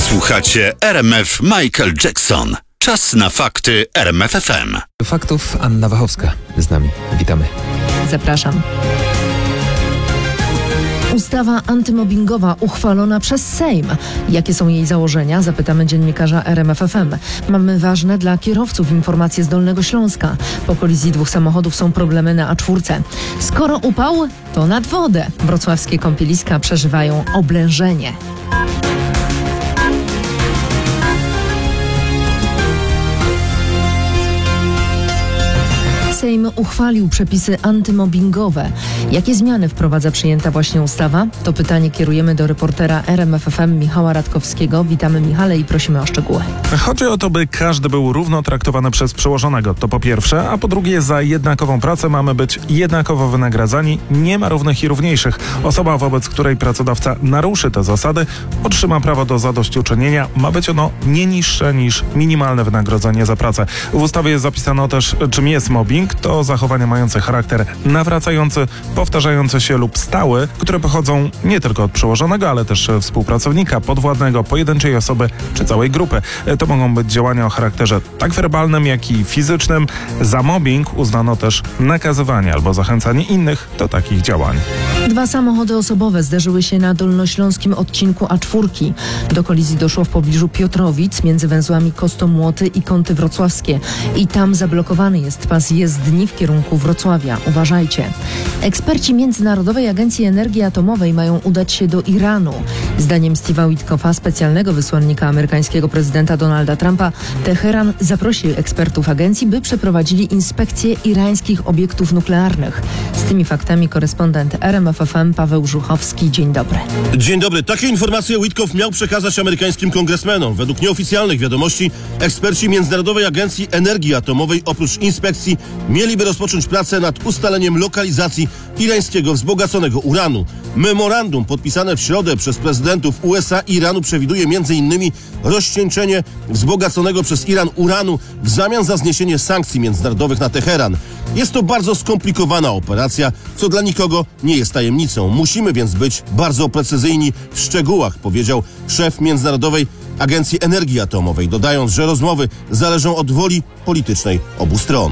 Słuchacie RMF Michael Jackson. Czas na fakty RMF FM. Faktów Anna Wachowska z nami. Witamy. Zapraszam. Ustawa antymobbingowa uchwalona przez Sejm. Jakie są jej założenia? Zapytamy dziennikarza RMF FM. Mamy ważne dla kierowców informacje z Dolnego Śląska. Po kolizji dwóch samochodów są problemy na A4. Skoro upał, to nad wodę. Wrocławskie kąpieliska przeżywają oblężenie. Sejm uchwalił przepisy antymobbingowe. Jakie zmiany wprowadza przyjęta właśnie ustawa? To pytanie kierujemy do reportera RMF FM Michała Radkowskiego. Witamy, Michale, i prosimy o szczegóły. Chodzi o to, by każdy był równo traktowany przez przełożonego. To po pierwsze, a po drugie, za jednakową pracę mamy być jednakowo wynagradzani. Nie ma równych i równiejszych. Osoba, wobec której pracodawca naruszy te zasady, otrzyma prawo do zadośćuczynienia. Ma być ono nie niższe niż minimalne wynagrodzenie za pracę. W ustawie jest zapisano też, czym jest mobbing. To zachowania mające charakter nawracający, powtarzający się lub stały, które pochodzą nie tylko od przełożonego, ale też współpracownika, podwładnego, pojedynczej osoby czy całej grupy. To mogą być działania o charakterze tak werbalnym, jak i fizycznym. Za mobbing uznano też nakazywanie albo zachęcanie innych do takich działań. Dwa samochody osobowe zderzyły się na dolnośląskim odcinku A4. Do kolizji doszło w pobliżu Piotrowic między węzłami Kostomłoty i Kąty Wrocławskie. I tam zablokowany jest pas jezdni w kierunku Wrocławia. Uważajcie. Eksperci Międzynarodowej Agencji Energii Atomowej mają udać się do Iranu. Zdaniem Steve'a Witkoffa, specjalnego wysłannika amerykańskiego prezydenta Donalda Trumpa, Teheran zaprosił ekspertów agencji, by przeprowadzili inspekcję irańskich obiektów nuklearnych. Z tymi faktami korespondent RMF FM Paweł Żuchowski. Dzień dobry. Dzień dobry. Takie informacje Witkoff miał przekazać amerykańskim kongresmenom. Według nieoficjalnych wiadomości eksperci Międzynarodowej Agencji Energii Atomowej oprócz inspekcji mieliby rozpocząć pracę nad ustaleniem lokalizacji irańskiego wzbogaconego uranu. Memorandum podpisane w środę przez prezydentów USA i Iranu przewiduje m.in. rozcieńczenie wzbogaconego przez Iran uranu w zamian za zniesienie sankcji międzynarodowych na Teheran. Jest to bardzo skomplikowana operacja, co dla nikogo nie jest tajemnicą. Musimy więc być bardzo precyzyjni w szczegółach, powiedział szef Międzynarodowej Agencji Energii Atomowej, dodając, że rozmowy zależą od woli politycznej obu stron.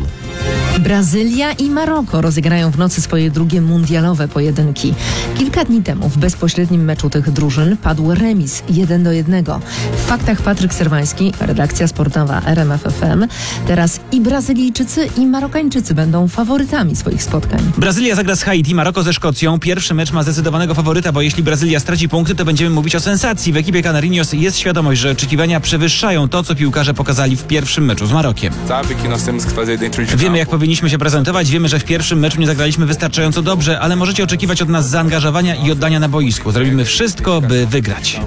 Brazylia i Maroko rozegrają w nocy swoje drugie mundialowe pojedynki. Kilka dni temu w bezpośrednim meczu tych drużyn padł remis 1-1. W faktach Patryk Serwański, redakcja sportowa RMF FM. Teraz i Brazylijczycy, i Marokańczycy będą faworytami swoich spotkań. Brazylia zagra z Haiti, Maroko ze Szkocją. Pierwszy mecz ma zdecydowanego faworyta, bo jeśli Brazylia straci punkty, to będziemy mówić o sensacji. W ekipie Canarinos jest świadomość, że oczekiwania przewyższają to, co piłkarze pokazali w pierwszym meczu z Marokiem. Wiemy, jak powinniśmy się prezentować, wiemy, że w pierwszym meczu nie zagraliśmy wystarczająco dobrze, ale możecie oczekiwać od nas zaangażowania i oddania na boisku. Zrobimy wszystko, by wygrać.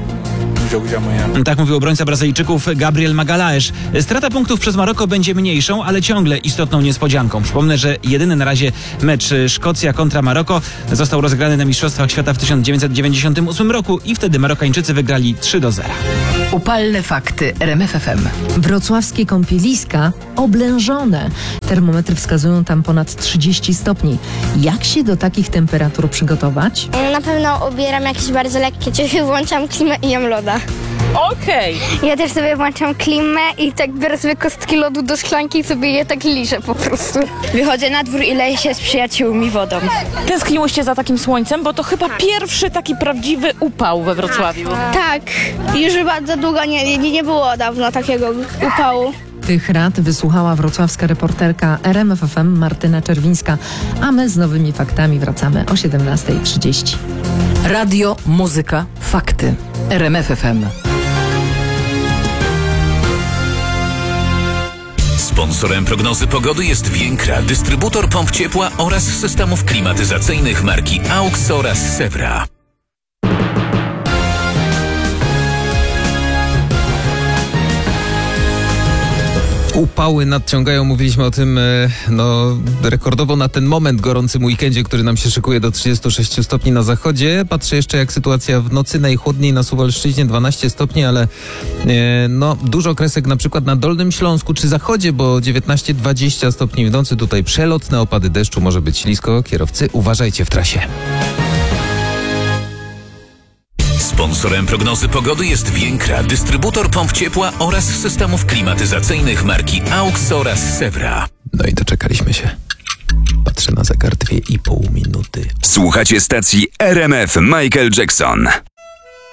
Tak mówił obrońca Brazylijczyków Gabriel Magalhaes. Strata punktów przez Maroko będzie mniejszą, ale ciągle istotną niespodzianką. Przypomnę, że jedyny na razie mecz Szkocja kontra Maroko został rozegrany na Mistrzostwach Świata w 1998 roku i wtedy Marokańczycy wygrali 3-0. Upalne fakty RMF FM. Wrocławskie kąpieliska oblężone. Termometry wskazują tam ponad 30 stopni. Jak się do takich temperatur przygotować? Na pewno ubieram jakieś bardzo lekkie ciuchy, włączam klimę i jem loda. Okej. Ja też sobie włączam klimę i tak biorę sobie kostki lodu do szklanki i sobie je tak liżę po prostu. Wychodzę na dwór i leję się z przyjaciółmi wodą. Tęskniłyście za takim słońcem, bo to chyba pierwszy taki prawdziwy upał we Wrocławiu. Tak, już bardzo długo nie było dawno takiego upału. Tych rad wysłuchała wrocławska reporterka RMF FM Martyna Czerwińska, a my z nowymi faktami wracamy o 17:30. Radio, muzyka, fakty. RMF FM. Sponsorem prognozy pogody jest Więkra, dystrybutor pomp ciepła oraz systemów klimatyzacyjnych marki AUX oraz Sewra. Upały nadciągają, mówiliśmy o tym rekordowo na ten moment gorącym weekendzie, który nam się szykuje do 36 stopni na zachodzie. Patrzę jeszcze, jak sytuacja w nocy, najchłodniej na Suwalszczyźnie 12 stopni, ale dużo kresek na przykład na Dolnym Śląsku czy zachodzie, bo 19-20 stopni w nocy. Tutaj przelotne opady deszczu, może być ślisko. Kierowcy, uważajcie w trasie. Sponsorem prognozy pogody jest Więkra, dystrybutor pomp ciepła oraz systemów klimatyzacyjnych marki AUX oraz Sewra. No i doczekaliśmy się. Patrzę na zegar 2,5 minuty. Słuchacie stacji RMF Michael Jackson.